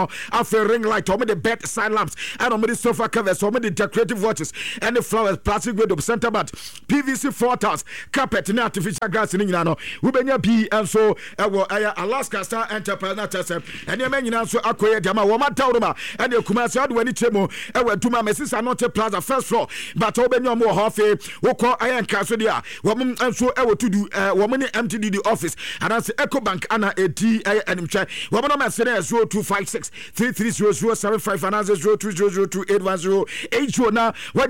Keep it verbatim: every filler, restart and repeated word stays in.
after ring light or the bed side lamps and on the sofa covers or the decorative watches and the flowers plastic window center mat P V C floor tiles carpet and artificial grass in Yano Ubenya P and so Alaska Star Enterprise and the men also acquire Jama Wama Tauruma and the Kumasi when it chemo and where Tuma Messis are not a plaza first floor but Obenya more half a woko iron Casodia woman and so I to do woman empty the office and that's Echo Bank Anna A T and Mcha woman Mercedes zero two five six three three zero zero seven five and zero two zero zero two eight one zero eight now when